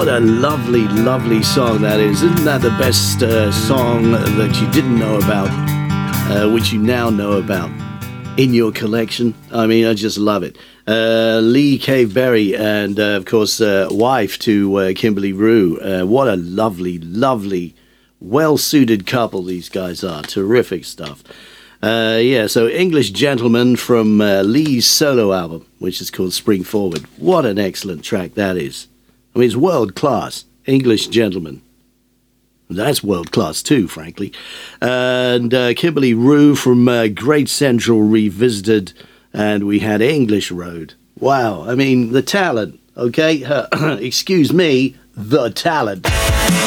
What a lovely, lovely song that is. Isn't that the best song that you didn't know about, which you now know about in your collection? I mean, I just love it. Lee Cave Berry and, of course, wife to Kimberly Rue. What a lovely, lovely, well-suited couple these guys are. Terrific stuff. So English Gentleman from Lee's solo album, which is called Spring Forward. What an excellent track that is. I mean, it's world class. English Gentleman. That's world class too, frankly. And Kimberly Rue from Great Central Revisited, and we had English Road. Wow, I mean, the talent, okay? Excuse me, the talent.